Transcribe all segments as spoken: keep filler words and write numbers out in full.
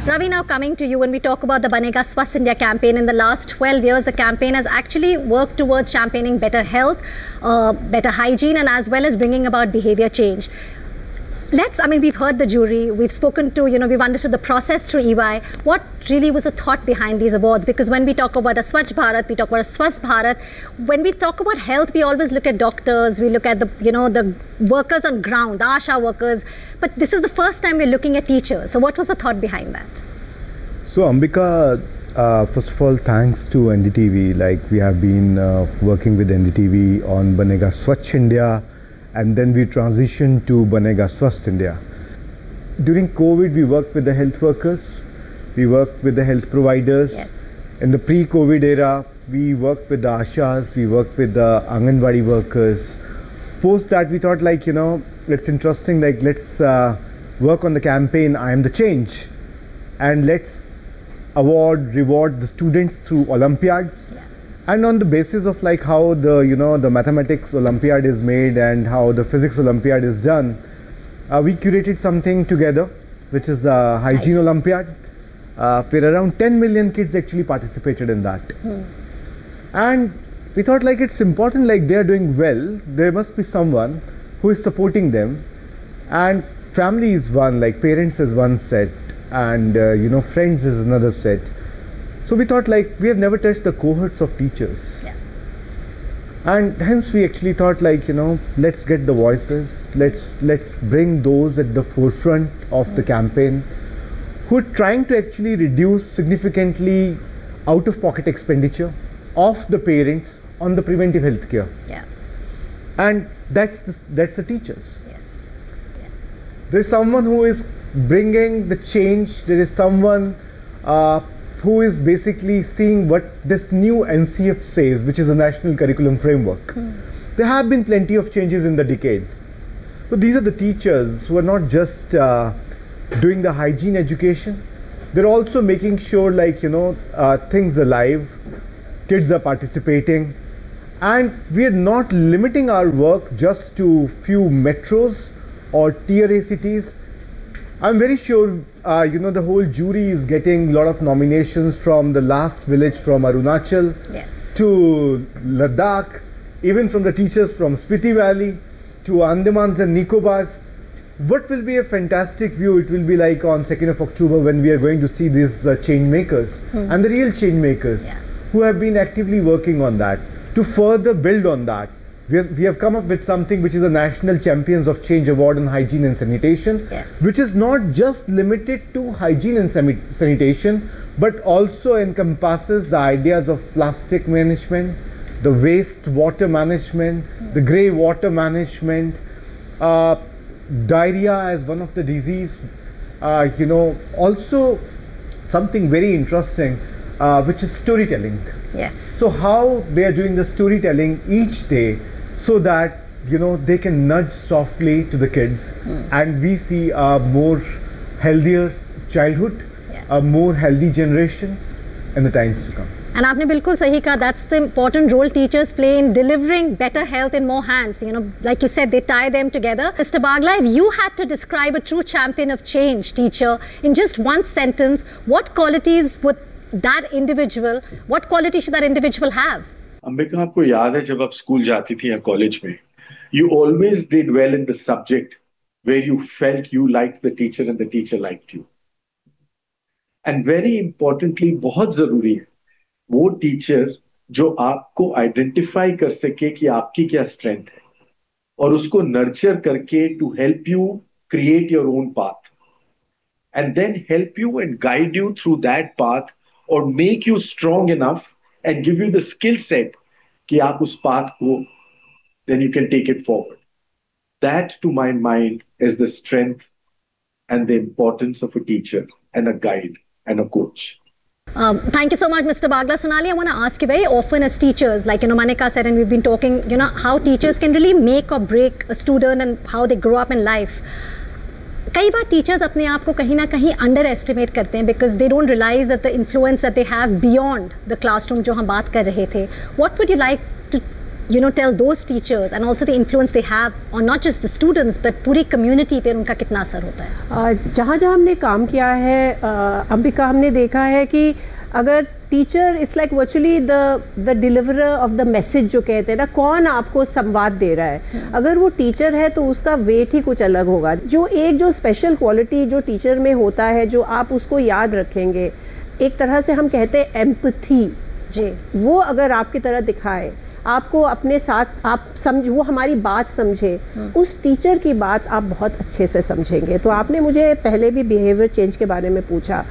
Ravi, now coming to you, when we talk about the Banega Swasth India campaign, in the last twelve years, the campaign has actually worked towards championing better health, uh, better hygiene, and as well as bringing about behavior change. Let's, I mean, we've heard the jury, we've spoken to, you know, we've understood the process through E Y. What really was the thought behind these awards? Because when we talk about a Swachh Bharat, we talk about a Swasth Bharat. When we talk about health, we always look at doctors, we look at the, you know, the workers on ground, the ASHA workers. But this is the first time we're looking at teachers. So what was the thought behind that? So Ambika, uh, first of all, thanks to N D T V. Like, we have been uh, working with N D T V on Banega Swachh India, and then we transitioned to Banega Swasth India. During COVID, we worked with the health workers, we worked with the health providers. Yes. In the pre-COVID era, we worked with the Ashas, we worked with the Anganwadi workers. Post that, we thought, like, you know, it's interesting, like, let's uh, work on the campaign I Am the Change, and let's award, reward the students through Olympiads. Yeah. And on the basis of like how the, you know, the mathematics Olympiad is made and how the physics Olympiad is done, uh, we curated something together, which is the Hygiene Olympiad, uh, where around ten million kids actually participated in that. Hmm. And we thought, like, it's important, like, they are doing well, there must be someone who is supporting them. And family is one, like parents is one set, and uh, you know, friends is another set. So we thought, like, we have never touched the cohorts of teachers. Yeah. And hence we actually thought, like, you know, let's get the voices, let's let's bring those at the forefront of mm. the campaign who are trying to actually reduce significantly out-of-pocket expenditure of the parents on the preventive health care. Yeah. And that's the, that's the teachers. Yes. Yeah. There's someone who is bringing the change, there is someone uh, who is basically seeing what this new N C F says, which is a national curriculum framework. Hmm. There have been plenty of changes in the decade. So these are the teachers who are not just uh, doing the hygiene education, they're also making sure, like, you know, uh, things are live, kids are participating, and we are not limiting our work just to few metros or tier A cities. I'm very sure, uh, you know, the whole jury is getting a lot of nominations from the last village from Arunachal yes. to Ladakh, even from the teachers from Spiti Valley to Andamans and Nicobars. What will be a fantastic view it will be like on second of October when we are going to see these uh, change makers hmm. and the real change makers yeah. who have been actively working on that to further build on that. We have, we have come up with something which is a National Champions of Change Award on Hygiene and Sanitation, yes. which is not just limited to hygiene and sanitation, but also encompasses the ideas of plastic management, the waste water management, mm. the grey water management, uh, diarrhea as one of the disease, uh, you know, also something very interesting, uh, which is storytelling. Yes. So how they are doing the storytelling each day, so that, you know, they can nudge softly to the kids mm. and we see a more healthier childhood, yeah. a more healthy generation in the times to come. And aapne bilkul sahi kaha, that's the important role teachers play in delivering better health in more hands. You know, like you said, they tie them together. Mister Bagla, if you had to describe a true champion of change teacher in just one sentence, what qualities would that individual, what quality should that individual have? Ambika, आपको याद है जब आप school जाती थी या college में, you always did well in the subject where you felt you liked the teacher and the teacher liked you. And very importantly, बहुत जरूरी है वो टीचर जो आपको आइडेंटिफाई कर सके कि आपकी क्या स्ट्रेंथ है और उसको नर्चर करके to help you create your own path and then help you and guide you through that path or make you strong enough and give you the skill set कि आप उस path को, then you can take it forward. That, to my mind, is the strength and the importance of a teacher and a guide and a coach. Um, thank you so much, Mister Bagla. Sonali, I want to ask you very often as teachers, like, you know, Manika said, and we've been talking, you know, how teachers can really make or break a student and how they grow up in life. कई बार teachers अपने आप को कहीं ना कहीं under estimate करते हैं because they don't realise that the influence that they have beyond the classroom जो हम बात कर रहे थे. What would you like to you know, tell those teachers and also the influence they have on not just the students but पूरी community पे उनका कितना असर होता है? जहाँ जहाँ हमने काम किया है अंबिका, हमने देखा है कि अगर teacher it's like virtually the the deliverer of the message जो कहते हैं ना, कौन आपको संवाद दे रहा है, अगर वो टीचर है तो उसका वेट ही कुछ अलग होगा। जो एक जो स्पेशल क्वालिटी जो टीचर में होता है जो आप उसको याद रखेंगे, एक तरह से हम कहते हैं एम्पथी जी, वो अगर आपकी तरह दिखाए, आपको अपने साथ आप समझ, वो हमारी बात समझे, उस टीचर की बात आप बहुत अच्छे से समझेंगे। तो आपने मुझे पहले भी बिहेवियर चेंज के बारे में पूछा,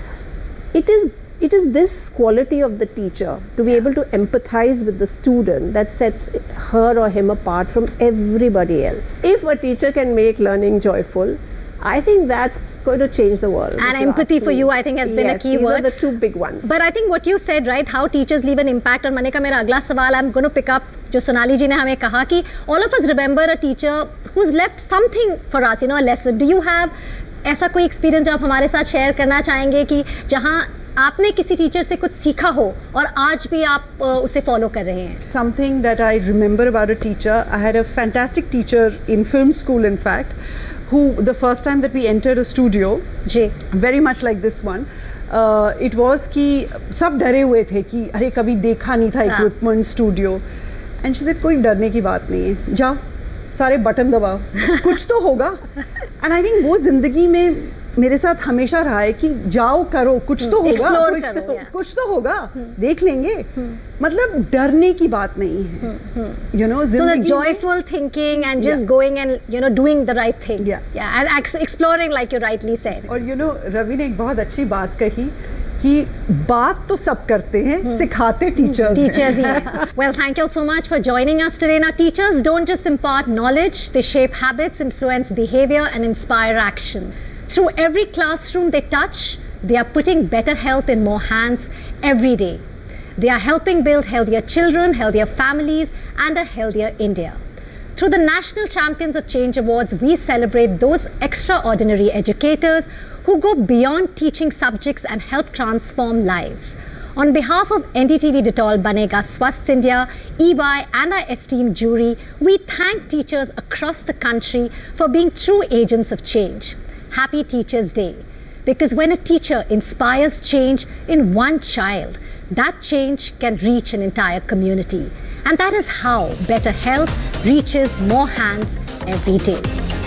it is it is this quality of the teacher to be able to empathize with the student that sets her or him apart from everybody else. If a teacher can make learning joyful, I think that's going to change the world. And empathy for you, I think, has been yes, a key these word. Are the two big ones. But I think what you said, right, how teachers leave an impact. And Manika, मेरा अगला सवाल I'm going to pick up जो सोनाली जी ने हमें कहा कि all of us remember a teacher who's left something for us, you know, a lesson. Do you have ऐसा कोई experience जो आप हमारे साथ share करना चाहेंगे कि जहाँ आपने किसी टीचर से कुछ सीखा हो और आज भी आप उसे फॉलो कर रहे हैं? Something that I remember about a teacher, I had a fantastic teacher in film school, in fact, who the first time that we entered a studio, ji, very much like this one, uh, it was कि सब डरे हुए थे कि अरे कभी देखा नहीं था equipment studio, and she said कोई डरने की बात नहीं है, जाओ सारे बटन दबाओ, कुछ तो होगा। And I think वो जिंदगी में मेरे साथ हमेशा रहा है कि जाओ करो, कुछ तो होगा, कुछ, करो, तो, कुछ तो होगा, देख लेंगे, मतलब डरने की बात नहीं है, you know, so the joyful thinking and just yeah. going and you know doing the right thing, yeah, yeah, and exploring like you rightly said. और you know रवि ने एक बहुत अच्छी बात कही कि बात तो सब करते हैं, hmm. सिखाते टीचर्स टीचर्स ही हैं। Well, thank you so much for joining us today. Now, teachers don't just impart knowledge; they shape habits, influence behavior, and inspire action. Through every classroom they touch, they are putting better health in more hands every day. They are helping build healthier children, healthier families, and a healthier India. Through the National Champions of Change Awards, we celebrate those extraordinary educators who go beyond teaching subjects and help transform lives. On behalf of N D T V Detol Banega Swasth India, E Y, and our esteemed jury, we thank teachers across the country for being true agents of change. Happy Teachers Day. Because when a teacher inspires change in one child, that change can reach an entire community. And that is how better health reaches more hands every day.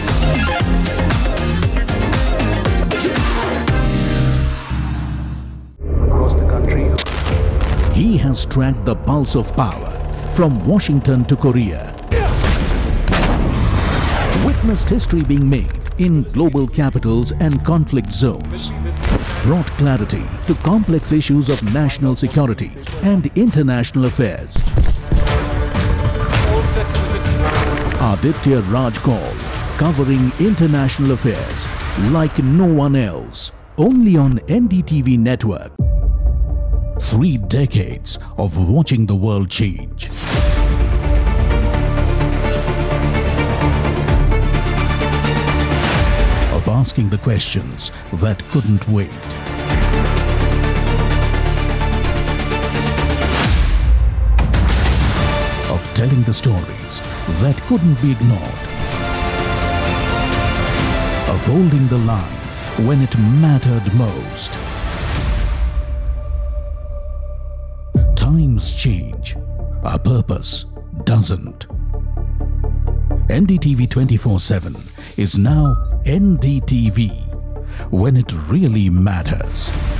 Across the country, he has tracked the pulse of power from Washington to Korea. Witnessed history being made in global capitals and conflict zones, brought clarity to complex issues of national security and international affairs. Aditya Raj Kaul, covering international affairs like no one else, only on N D T V network. Three decades of watching the world change. Of asking the questions that couldn't wait. Of telling the stories that couldn't be ignored. Of holding the line when it mattered most. Times change, our purpose doesn't. N D T V twenty-four seven is now N D T V, when it really matters.